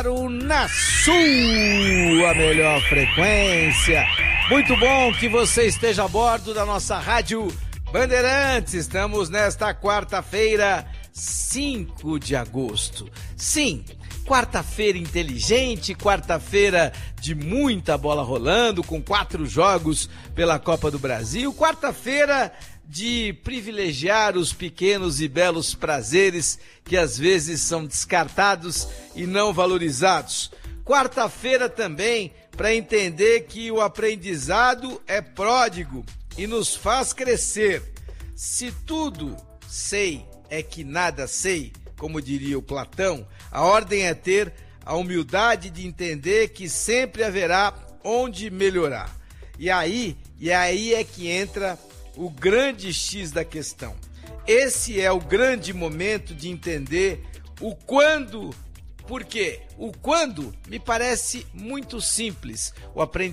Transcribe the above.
claro, na sua melhor frequência. Muito bom que você esteja a bordo da nossa Rádio Bandeirantes. Estamos nesta quarta-feira, 5 de agosto. Sim, quarta-feira inteligente, quarta-feira de muita bola rolando, com 4 jogos pela Copa do Brasil, quarta-feira de privilegiar os pequenos e belos prazeres que às vezes são descartados e não valorizados. Quarta-feira também para entender que o aprendizado é pródigo e nos faz crescer. Se tudo sei é que nada sei, como diria o Platão, a ordem é ter a humildade de entender que sempre haverá onde melhorar. E aí é que entra o grande X da questão. Esse é o grande momento de entender o quando. Por quê? O quando me parece muito simples. O aprendizado